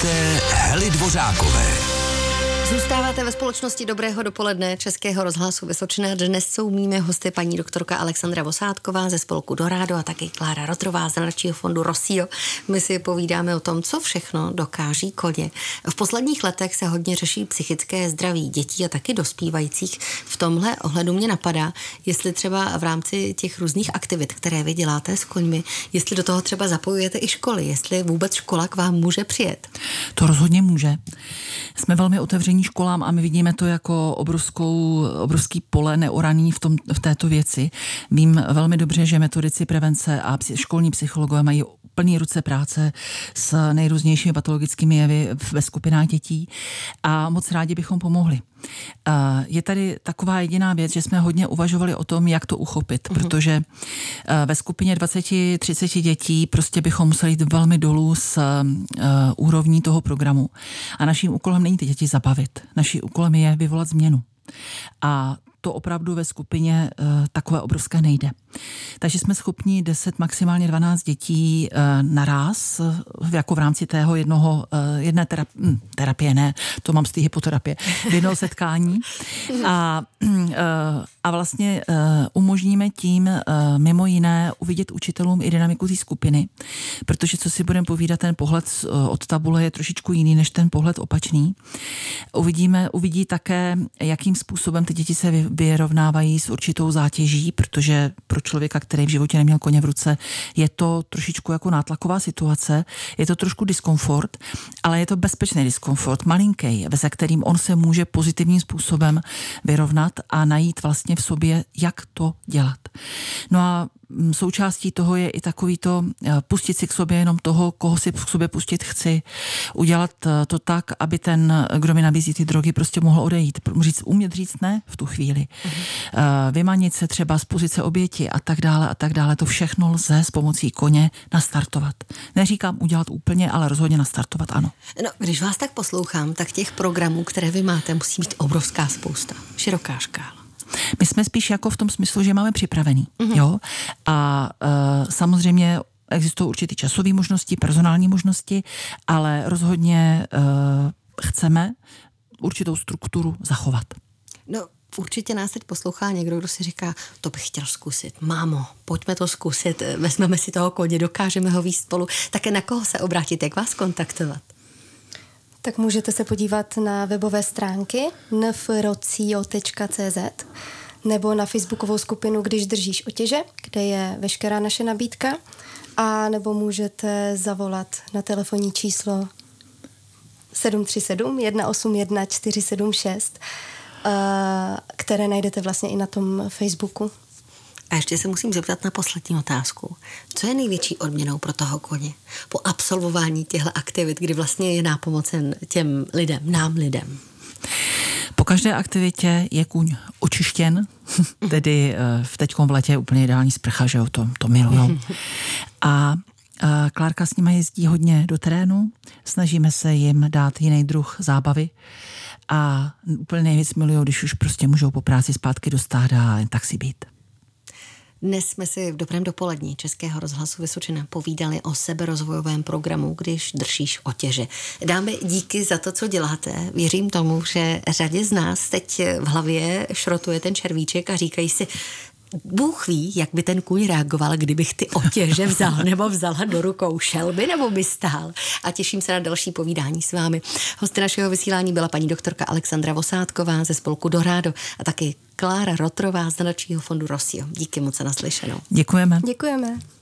jste Hely Dvořákové. Zůstáváte ve společnosti Dobrého dopoledne Českého rozhlasu Vysočina. Dnes jsou mými hosty paní doktorka Alexandra Vosátková ze spolku Dorado a taky Klára Rotrová z nadačního fondu Rossio. My si povídáme o tom, co všechno dokáží koně. V posledních letech se hodně řeší psychické zdraví dětí a taky dospívajících. V tomhle ohledu mě napadá, jestli třeba v rámci těch různých aktivit, které vy děláte s koňmi, jestli do toho třeba zapojujete i školy, jestli vůbec škola k vám může přijet. To rozhodně může. Jsme velmi otevření školám a my vidíme to jako obrovský pole neoraný v této věci. Vím velmi dobře, že metodici prevence a školní psychologové mají plný ruce práce s nejrůznějšími patologickými jevy ve skupinách dětí a moc rádi bychom pomohli. Je tady taková jediná věc, že jsme hodně uvažovali o tom, jak to uchopit, protože ve skupině 20-30 dětí prostě bychom museli jít velmi dolů s úrovní toho programu. A naším úkolem není ty děti zabavit. Naším úkolem je vyvolat změnu. A to opravdu ve skupině takové obrovské nejde. Takže jsme schopni 10, maximálně 12 dětí naráz, jako v rámci tého jedné terapie, ne, to mám z té hypoterapie, jednoho setkání. A vlastně umožníme tím mimo jiné uvidět učitelům i dynamiku té skupiny, protože co si budeme povídat, ten pohled od tabule je trošičku jiný než ten pohled opačný. Uvidí také, jakým způsobem ty děti se vyrovnávají s určitou zátěží, protože pro člověka, který v životě neměl koně v ruce, je to trošičku jako nátlaková situace, je to trošku diskomfort, ale je to bezpečný diskomfort, malinký, se kterým on se může pozitivním způsobem vyrovnat a najít vlastně v sobě, jak to dělat. No a součástí toho je i takový to pustit si k sobě jenom toho, koho si k sobě pustit chci. Udělat to tak, aby ten, kdo mi nabízí ty drogy, prostě mohl odejít. Umět říct ne v tu chvíli. Vymanit se třeba z pozice oběti a tak dále a tak dále. To všechno lze s pomocí koně nastartovat. Neříkám udělat úplně, ale rozhodně nastartovat, ano. No, když vás tak poslouchám, tak těch programů, které vy máte, musí být obrovská spousta. Široká škála. My jsme spíš jako v tom smyslu, že máme připravený. Jo? A samozřejmě existují určitě časové možnosti, personální možnosti, ale rozhodně chceme určitou strukturu zachovat. No, určitě nás teď poslouchá někdo, kdo si říká, to bych chtěl zkusit. Mámo, pojďme to zkusit, vezmeme si toho koně, dokážeme ho vést spolu. Také na koho se obrátit, jak vás kontaktovat? Tak můžete se podívat na webové stránky nfrocio.cz nebo na facebookovou skupinu Když držíš otěže, kde je veškerá naše nabídka, a nebo můžete zavolat na telefonní číslo 737 181 476, které najdete vlastně i na tom Facebooku. A ještě se musím zeptat na poslední otázku. Co je největší odměnou pro toho koně po absolvování těchto aktivit, kdy vlastně je nápomocen těm lidem, nám lidem? Po každé aktivitě je kůň očištěn, tedy teďkom v létě je úplně ideální sprcha, že jo, to milujou. A Klárka s nimi jezdí hodně do terénu, snažíme se jim dát jiný druh zábavy a úplně nejvíc milujou, když už prostě můžou po práci zpátky do stáda a jen tak si být. Dnes jsme si v Dobrém dopolední Českého rozhlasu Vysočina povídali o seberozvojovém programu Když držíš otěže. Dámy, díky za to, co děláte. Věřím tomu, že řadě z nás teď v hlavě šrotuje ten červíček a říkají si, Bůh ví, jak by ten kůň reagoval, kdybych ty otěže vzal nebo vzala do rukou. Šel by nebo by stál? A těším se na další povídání s vámi. Hosty našeho vysílání byla paní doktorka Alexandra Vosátková ze spolku Dorado a taky Klára Rotrová z nadačního fondu Rossio. Díky moc za naslyšenou. Děkujeme. Děkujeme.